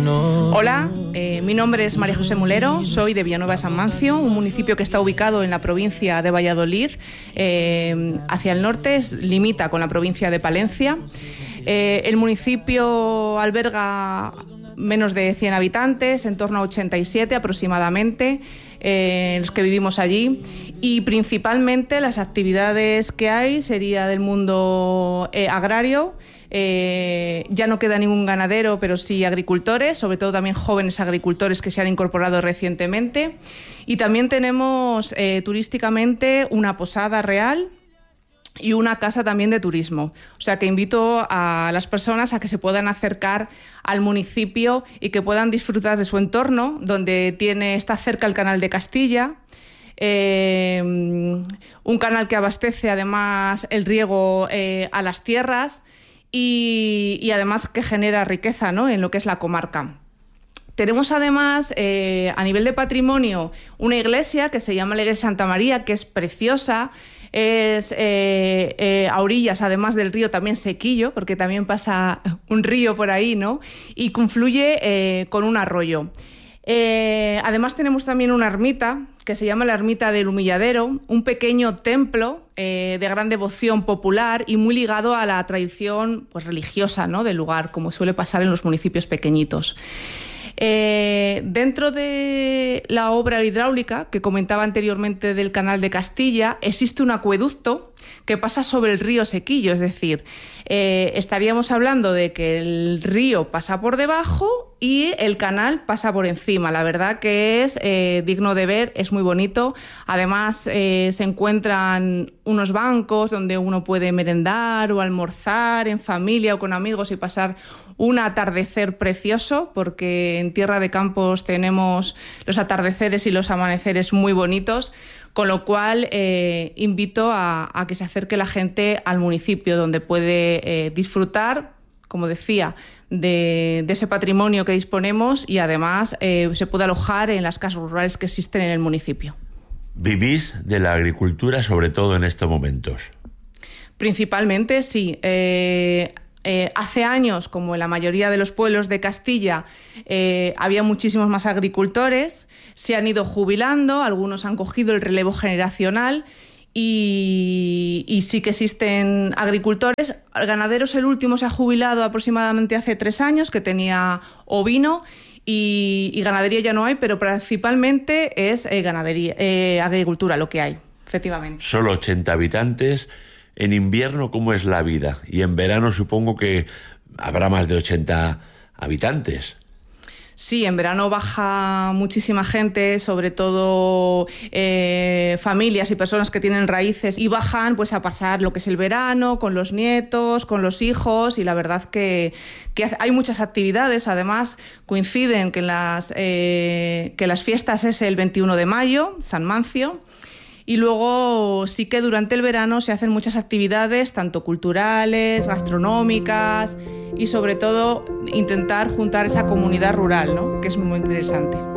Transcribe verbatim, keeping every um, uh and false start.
Hola, eh, mi nombre es María José Mulero, soy de Villanueva de San Mancio, un municipio que está ubicado en la provincia de Valladolid. Eh, hacia el norte limita con la provincia de Palencia. Eh, el municipio alberga menos de cien habitantes, en torno a ochenta y siete aproximadamente, eh, los que vivimos allí. Y principalmente las actividades que hay sería del mundo eh, agrario. Eh, ya no queda ningún ganadero, pero sí agricultores, sobre todo también jóvenes agricultores que se han incorporado recientemente. Y también tenemos eh, turísticamente una posada real y una casa también de turismo. O sea que invito a las personas a que se puedan acercar al municipio y que puedan disfrutar de su entorno, donde tiene, está cerca el Canal de Castilla, eh, un canal que abastece además el riego eh, a las tierras y, y además que genera riqueza, ¿no?, en lo que es la comarca. Tenemos además, eh, a nivel de patrimonio, una iglesia que se llama la Iglesia Santa María, que es preciosa. Es eh, eh, a orillas, además del río, también Sequillo, porque también pasa un río por ahí, ¿no?, y confluye eh, con un arroyo. Eh, además tenemos también una ermita que se llama la Ermita del Humilladero, un pequeño templo eh, de gran devoción popular y muy ligado a la tradición, pues, religiosa, ¿no?, del lugar, como suele pasar en los municipios pequeñitos. Eh, dentro de la obra hidráulica que comentaba anteriormente del Canal de Castilla, existe un acueducto que pasa sobre el río Sequillo, es decir, eh, estaríamos hablando de que el río pasa por debajo y el canal pasa por encima. La verdad que es eh, digno de ver, es muy bonito. Además eh, se encuentran unos bancos donde uno puede merendar o almorzar en familia o con amigos y pasar un atardecer precioso, porque en Tierra de Campos tenemos los atardeceres y los amaneceres muy bonitos, con lo cual eh, invito a, a que se acerque la gente al municipio, donde puede eh, disfrutar, como decía, de, de ese patrimonio que disponemos y además eh, se puede alojar en las casas rurales que existen en el municipio. ¿Vivís de la agricultura, sobre todo en estos momentos? Principalmente, sí. Eh, Eh, hace años, como en la mayoría de los pueblos de Castilla, eh, había muchísimos más agricultores, se han ido jubilando, algunos han cogido el relevo generacional y, y sí que existen agricultores. El ganadero, el último, se ha jubilado aproximadamente hace tres años, que tenía ovino, y, y ganadería ya no hay, pero principalmente es eh, ganadería, eh, agricultura lo que hay, efectivamente. Solo ochenta habitantes. En invierno, ¿cómo es la vida? Y en verano supongo que habrá más de ochenta habitantes. Sí, en verano baja muchísima gente, sobre todo eh, familias y personas que tienen raíces, y bajan pues a pasar lo que es el verano con los nietos, con los hijos, y la verdad que, que hay muchas actividades. Además coinciden que las, eh, que las fiestas es el veintiuno de mayo, San Mancio. Y luego sí que durante el verano se hacen muchas actividades, tanto culturales, gastronómicas y sobre todo intentar juntar esa comunidad rural, ¿no?, que es muy interesante.